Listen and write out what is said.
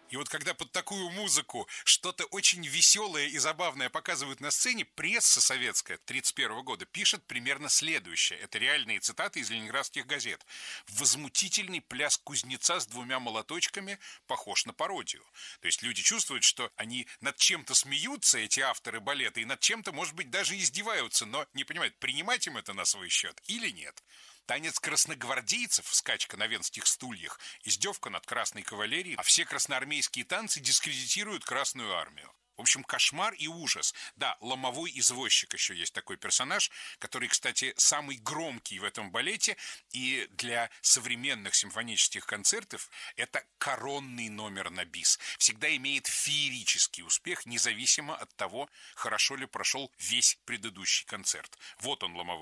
И вот когда под такую музыку что-то очень веселое и забавное показывают на сцене, пресса советская 1931 года пишет примерно следующее. Это реальные цитаты из ленинградских газет. «Возмутительный пляс кузнеца с двумя молоточками похож на пародию». То есть люди чувствуют, что они над чем-то смеются, эти авторы балета, и над чем-то, может быть, даже издеваются, но не понимают, принимать им это на свой счет или нет. Танец красногвардейцев, скачка на венских стульях, издевка над красной кавалерией, а все красноармейские танцы дискредитируют Красную армию. В общем, кошмар и ужас. Да, ломовой извозчик еще есть такой персонаж, который, кстати, самый громкий в этом балете, и для современных симфонических концертов это коронный номер на бис. Всегда имеет феерический успех, независимо от того, хорошо ли прошел весь предыдущий концерт. Вот он, ломовой